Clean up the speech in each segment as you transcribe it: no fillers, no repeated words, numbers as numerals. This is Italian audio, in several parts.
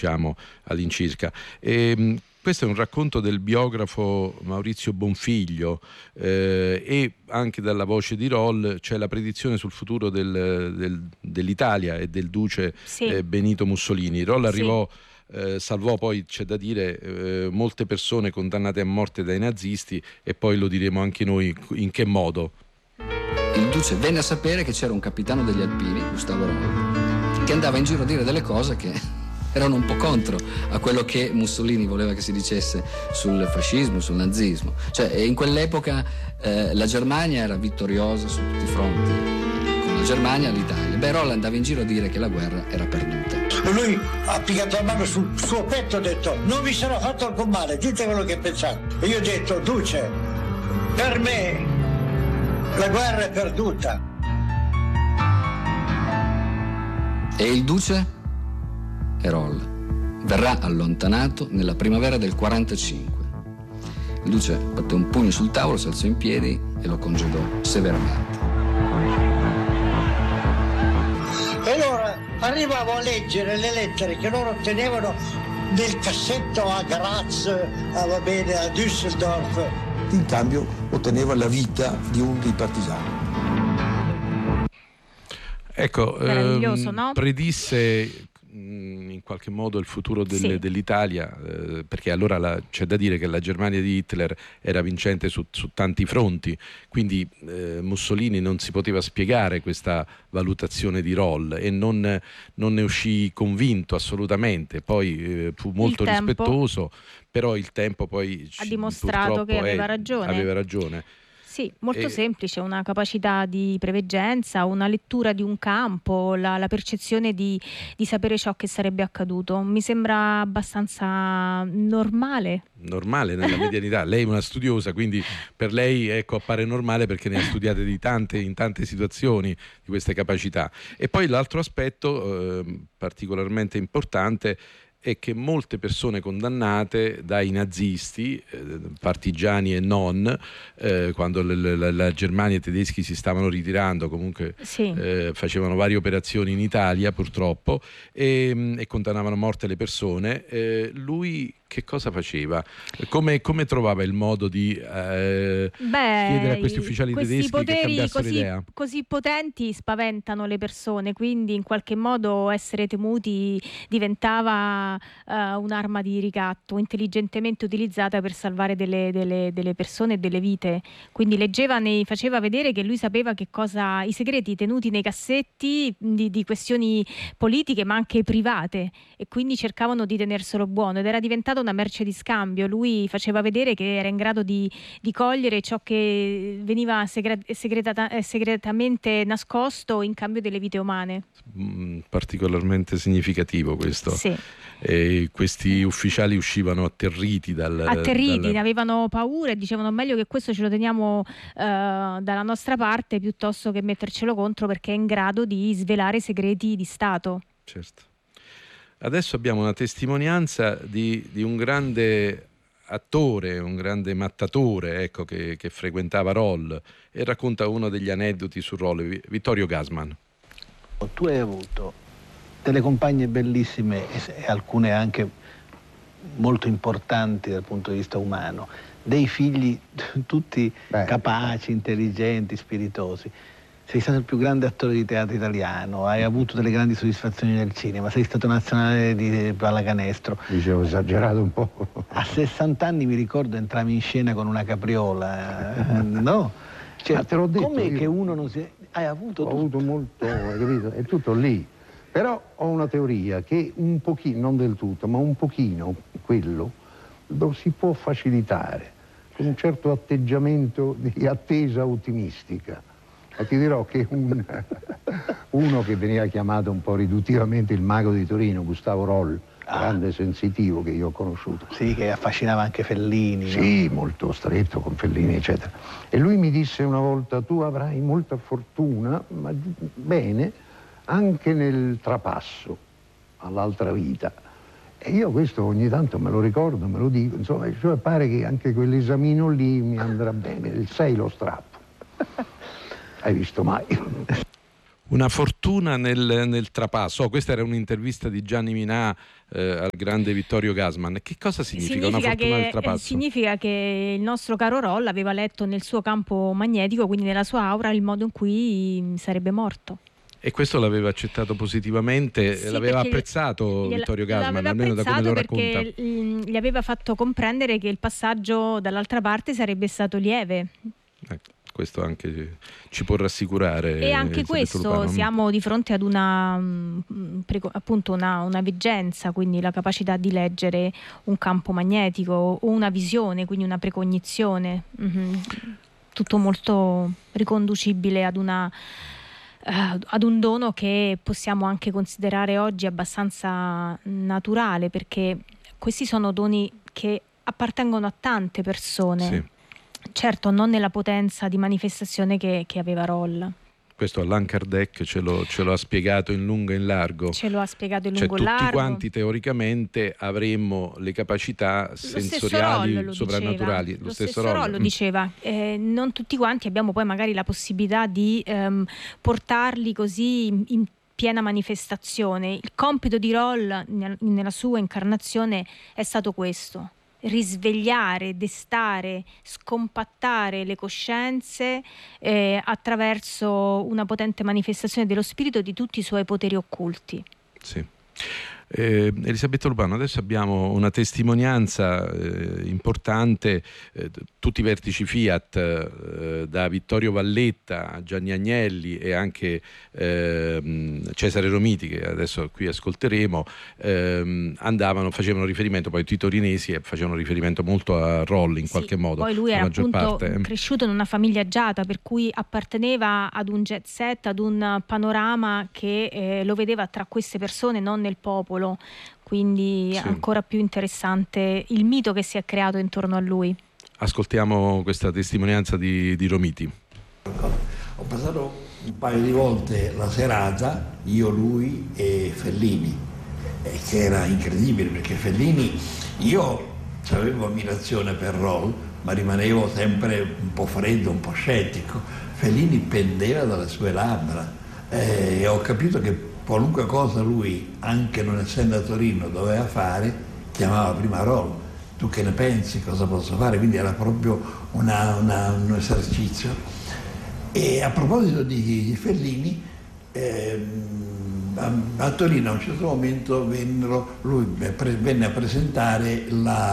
diciamo, all'incirca. Questo è un racconto del biografo Maurizio Bonfiglio, e anche dalla voce di Roll c'è la predizione sul futuro dell'Italia e del duce Benito Mussolini. Roll arrivò, salvò poi, c'è da dire, molte persone condannate a morte dai nazisti, e poi lo diremo anche noi in che modo. Il duce venne a sapere che c'era un capitano degli Alpini, Gustavo Roll, che andava in giro a dire delle cose che erano un po' contro a quello che Mussolini voleva che si dicesse sul fascismo, sul nazismo. Cioè, in quell'epoca la Germania era vittoriosa su tutti i fronti. Con la Germania l'Italia. Roll andava in giro a dire che la guerra era perduta. Lui ha piccato la mano sul suo petto e ha detto: non vi sarà fatto alcun male, dite quello che pensate. E io ho detto: duce, per me la guerra è perduta. E il duce? Roll verrà allontanato nella primavera del 45. Il duce batté un pugno sul tavolo, si alzò in piedi e lo congedò severamente. E allora arrivavo a leggere le lettere che loro tenevano nel cassetto a Graz, a Düsseldorf. In cambio otteneva la vita di uno dei partigiani. Ecco, meraviglioso, no? Predisse in qualche modo il futuro dell'Italia, perché allora c'è da dire che la Germania di Hitler era vincente su tanti fronti, quindi Mussolini non si poteva spiegare questa valutazione di Roll e non ne uscì convinto assolutamente. Poi fu molto rispettoso, però il tempo poi ha dimostrato che aveva ragione. Sì, molto semplice, una capacità di preveggenza, una lettura di un campo, la percezione di sapere ciò che sarebbe accaduto. Mi sembra abbastanza normale nella medianità. Lei è una studiosa, quindi per lei, ecco, appare normale perché ne ha studiate in tante situazioni di queste capacità. E poi l'altro aspetto particolarmente importante è che molte persone condannate dai nazisti, partigiani e non, quando la Germania e i tedeschi si stavano ritirando, comunque facevano varie operazioni in Italia purtroppo, e condannavano a morte le persone, lui che cosa faceva? Come trovava il modo di chiedere a questi ufficiali tedeschi che cambiassero idea? Così potenti spaventano le persone, quindi in qualche modo essere temuti diventava un'arma di ricatto intelligentemente utilizzata per salvare delle persone e delle vite. Quindi faceva vedere che lui sapeva che cosa, i segreti tenuti nei cassetti di questioni politiche ma anche private, e quindi cercavano di tenerselo buono, ed era diventato una merce di scambio. Lui faceva vedere che era in grado di cogliere ciò che veniva segretamente nascosto in cambio delle vite umane. Particolarmente significativo questo. Sì. E questi ufficiali uscivano atterriti, avevano paura e dicevano: meglio che questo ce lo teniamo dalla nostra parte piuttosto che mettercelo contro, perché è in grado di svelare segreti di Stato. Certo. Adesso abbiamo una testimonianza di un grande attore, un grande mattatore, ecco, che frequentava Roll, e racconta uno degli aneddoti su Roll, Vittorio Gassman. Tu hai avuto delle compagne bellissime e alcune anche molto importanti dal punto di vista umano, dei figli tutti capaci, intelligenti, spiritosi. Sei stato il più grande attore di teatro italiano, hai avuto delle grandi soddisfazioni nel cinema, sei stato nazionale di pallacanestro. Dicevo esagerato un po'. A 60 anni mi ricordo entravi in scena con una capriola, no? Cioè, ma te l'ho detto. Come che uno non si... Hai avuto tutto? Ho avuto molto, hai capito? È tutto lì. Però ho una teoria che un pochino, non del tutto, ma un pochino quello lo si può facilitare con un certo atteggiamento di attesa ottimistica. Ma ti dirò che uno che veniva chiamato un po' riduttivamente il mago di Torino, Gustavo Roll, grande sensitivo che io ho conosciuto. Sì, che affascinava anche Fellini. Sì, no? Molto stretto con Fellini, eccetera. E lui mi disse una volta: tu avrai molta fortuna, ma bene, anche nel trapasso all'altra vita. E io questo ogni tanto me lo ricordo, me lo dico, insomma, cioè pare che anche quell'esamino lì mi andrà bene, il 6 lo strappo. Hai visto mai? Una fortuna nel trapasso. Questa era un'intervista di Gianni Minà al grande Vittorio Gassman. Che cosa significa una fortuna nel trapasso? Significa che il nostro caro Roll aveva letto nel suo campo magnetico, quindi nella sua aura, il modo in cui sarebbe morto. E questo l'aveva accettato positivamente, sì, l'aveva apprezzato Vittorio Gassman, almeno da come lo racconta. Perché gli aveva fatto comprendere che il passaggio dall'altra parte sarebbe stato lieve. Questo anche ci può rassicurare. E anche questo, siamo di fronte ad una veggenza, quindi la capacità di leggere un campo magnetico o una visione, quindi una precognizione. Tutto molto riconducibile ad un dono che possiamo anche considerare oggi abbastanza naturale, perché questi sono doni che appartengono a tante persone. Sì. Certo, non nella potenza di manifestazione che aveva Roll. Questo Allan Kardec ce lo ha spiegato in lungo e in largo. Ce lo ha spiegato in lungo e largo. Tutti quanti teoricamente avremmo le capacità sensoriali soprannaturali. Lo stesso Roll lo diceva. Non tutti quanti abbiamo poi magari la possibilità di portarli così in piena manifestazione. Il compito di Roll nella sua incarnazione è stato questo: risvegliare, destare, scompattare le coscienze attraverso una potente manifestazione dello spirito di tutti i suoi poteri occulti. Sì. Elisabetta Urbano, adesso abbiamo una testimonianza importante, tutti i vertici Fiat, da Vittorio Valletta a Gianni Agnelli e anche Cesare Romiti, che adesso qui ascolteremo, facevano riferimento, poi Tito Rinesi facevano riferimento molto a Roll in qualche modo. Poi lui era appunto cresciuto in una famiglia agiata, per cui apparteneva ad un jet set, ad un panorama che lo vedeva tra queste persone, non nel popolo. Quindi ancora più interessante il mito che si è creato intorno a lui. Ascoltiamo questa testimonianza di Romiti. Ho passato un paio di volte la serata, io, lui e Fellini, che era incredibile, perché Fellini, io avevo ammirazione per Roll, ma rimanevo sempre un po' freddo, un po' scettico. Fellini pendeva dalle sue labbra e ho capito che qualunque cosa lui, anche non essendo a Torino, doveva fare, chiamava prima Roll. Tu che ne pensi? Cosa posso fare? Quindi era proprio un esercizio. E a proposito di Fellini, a Torino a un certo momento lui venne a presentare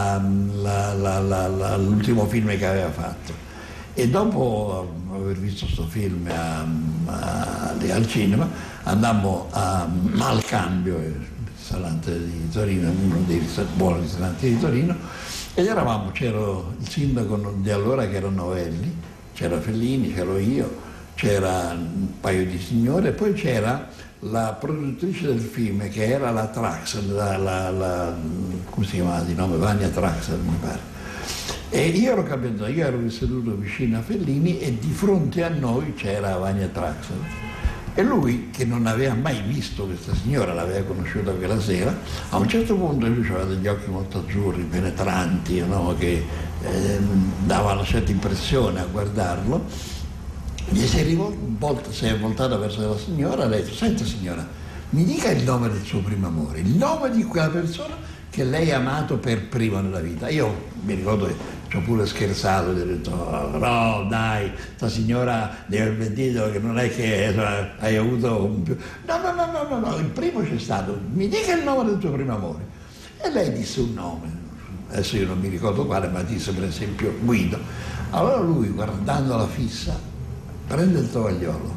l'ultimo film che aveva fatto. E dopo aver visto questo film al cinema, andammo al Cambio, il ristorante di Torino, uno dei buoni ristoranti di Torino, ed c'era il sindaco di allora che era Novelli, c'era Fellini, c'ero io, c'era un paio di signore, e poi c'era la produttrice del film, che era la Traxel, come si chiamava di nome? Vania Traxel, mi pare. E io ero seduto vicino a Fellini e di fronte a noi c'era Vania Traxel. E lui, che non aveva mai visto questa signora, l'aveva conosciuta quella sera, a un certo punto lui aveva degli occhi molto azzurri, penetranti, no? Che dava una certa impressione a guardarlo. Gli si è voltata verso la signora e ha detto: senta signora, mi dica il nome del suo primo amore, il nome di quella persona che lei ha amato per prima nella vita. Io mi ricordo che ci ho pure scherzato, gli ho detto: no dai, sta signora deve aver mentito, che non è che hai avuto un più... No, il primo c'è stato, mi dica il nome del tuo primo amore. E lei disse un nome, adesso io non mi ricordo quale, ma disse per esempio Guido. Allora lui, guardandola fissa, prende il tovagliolo,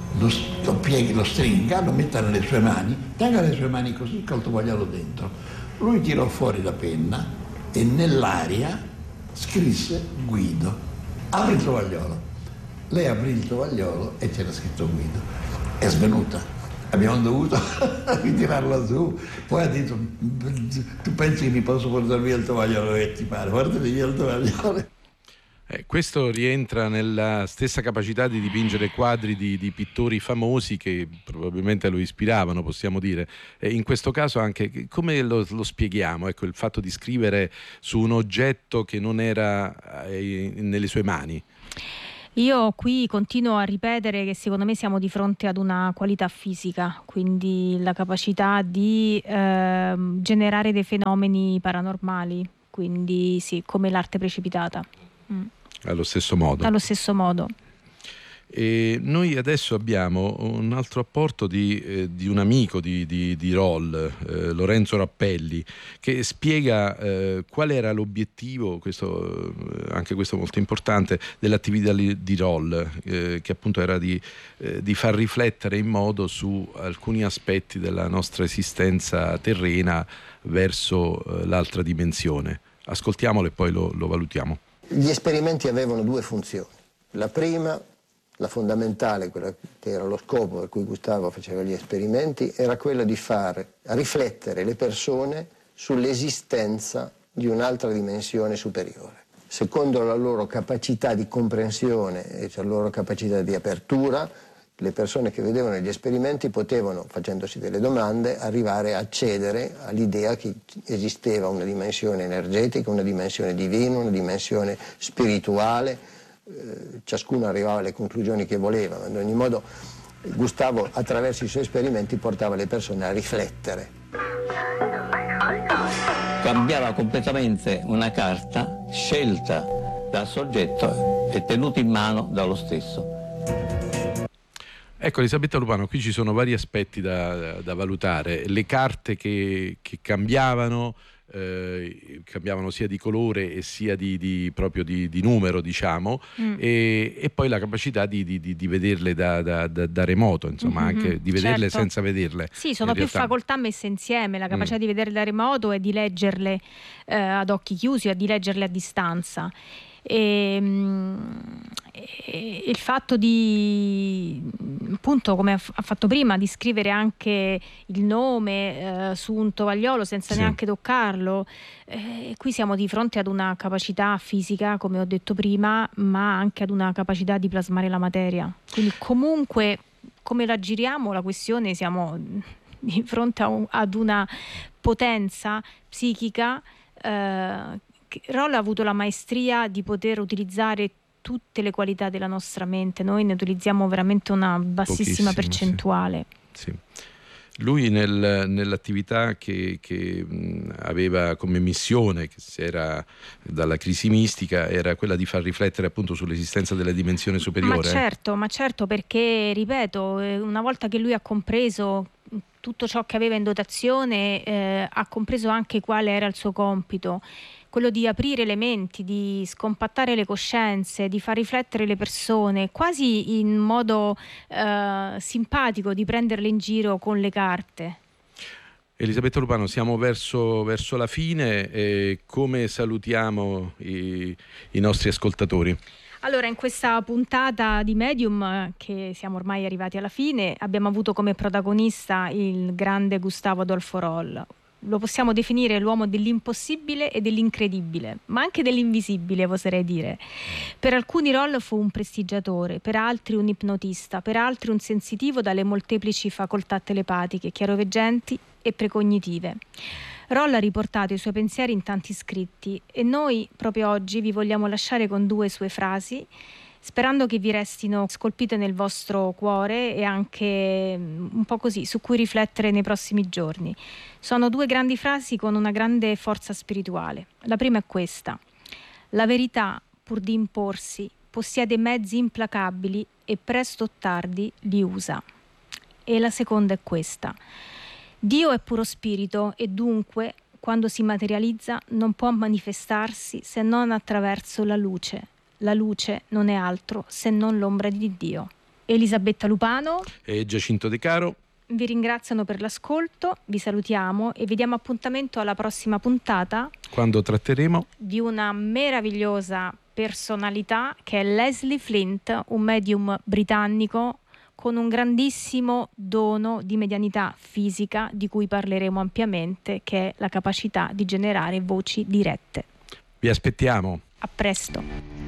lo stringa, lo metta nelle sue mani, tenga le sue mani così col tovagliolo dentro. Lui tirò fuori la penna e nell'aria scrisse Guido. Apri il tovagliolo. Lei aprì il tovagliolo e c'era scritto Guido. È svenuta. Abbiamo dovuto ritirarla su. Poi ha detto: tu pensi che mi posso portare via il tovagliolo? Che ti pare? Portati via il tovagliolo. Questo rientra nella stessa capacità di dipingere quadri di pittori famosi che probabilmente lo ispiravano, possiamo dire. In questo caso anche come lo spieghiamo, ecco, il fatto di scrivere su un oggetto che non era nelle sue mani? Io qui continuo a ripetere che secondo me siamo di fronte ad una qualità fisica, quindi la capacità di generare dei fenomeni paranormali, quindi sì, come l'arte precipitata. Allo stesso modo. Allo stesso modo. E noi adesso abbiamo un altro apporto di un amico di Roll, Lorenzo Rappelli, che spiega qual era l'obiettivo, anche questo molto importante, dell'attività di Roll, che appunto era di far riflettere in modo su alcuni aspetti della nostra esistenza terrena verso l'altra dimensione. Ascoltiamolo e poi lo valutiamo. Gli esperimenti avevano due funzioni. La prima, la fondamentale, quella che era lo scopo per cui Gustavo faceva gli esperimenti, era quella di far riflettere le persone sull'esistenza di un'altra dimensione superiore. Secondo la loro capacità di comprensione e la loro capacità di apertura, le persone che vedevano gli esperimenti potevano, facendosi delle domande, arrivare a accedere all'idea che esisteva una dimensione energetica, una dimensione divina, una dimensione spirituale. Ciascuno arrivava alle conclusioni che voleva, ma in ogni modo Gustavo attraverso i suoi esperimenti portava le persone a riflettere. Cambiava completamente una carta scelta dal soggetto e tenuta in mano dallo stesso. Ecco, Elisabetta Lupano, qui ci sono vari aspetti da valutare. Le carte che cambiavano sia di colore e sia proprio di numero, diciamo, e poi la capacità di vederle da remoto, insomma, anche di vederle senza vederle. Sì, sono più facoltà messe insieme, la capacità di vederle da remoto e di leggerle ad occhi chiusi o di leggerle a distanza. Il fatto di, appunto, come ha fatto prima, di scrivere anche il nome su un tovagliolo senza neanche toccarlo, qui siamo di fronte ad una capacità fisica, come ho detto prima, ma anche ad una capacità di plasmare la materia. Quindi comunque, come la giriamo la questione, siamo di fronte ad una potenza psichica. Roll ha avuto la maestria di poter utilizzare tutte le qualità della nostra mente. Noi ne utilizziamo veramente una bassissima percentuale. Sì. Lui nell'attività che aveva come missione, che era dalla crisi mistica, era quella di far riflettere appunto sull'esistenza della dimensione superiore. Ma certo, perché ripeto, una volta che lui ha compreso tutto ciò che aveva in dotazione, ha compreso anche quale era il suo compito, quello di aprire le menti, di scompattare le coscienze, di far riflettere le persone, quasi in modo simpatico, di prenderle in giro con le carte. Elisabetta Lupano, siamo verso la fine, come salutiamo i nostri ascoltatori? Allora, in questa puntata di Medium, che siamo ormai arrivati alla fine, abbiamo avuto come protagonista il grande Gustavo Adolfo Roll. Lo possiamo definire l'uomo dell'impossibile e dell'incredibile, ma anche dell'invisibile, oserei dire. Per alcuni Roll fu un prestigiatore, per altri un ipnotista, per altri un sensitivo dalle molteplici facoltà telepatiche, chiaroveggenti e precognitive. Roll ha riportato i suoi pensieri in tanti scritti e noi proprio oggi vi vogliamo lasciare con due sue frasi, sperando che vi restino scolpite nel vostro cuore e anche un po' così, su cui riflettere nei prossimi giorni. Sono due grandi frasi con una grande forza spirituale. La prima è questa: la verità, pur di imporsi, possiede mezzi implacabili e presto o tardi li usa. E la seconda è questa: Dio è puro spirito e dunque, quando si materializza, non può manifestarsi se non attraverso la luce. La luce non è altro se non l'ombra di Dio. Elisabetta Lupano e Giacinto De Caro vi ringraziano per l'ascolto, vi salutiamo e vi diamo appuntamento alla prossima puntata, quando tratteremo di una meravigliosa personalità che è Leslie Flint, un medium britannico con un grandissimo dono di medianità fisica di cui parleremo ampiamente, che è la capacità di generare voci dirette. Vi aspettiamo. A presto.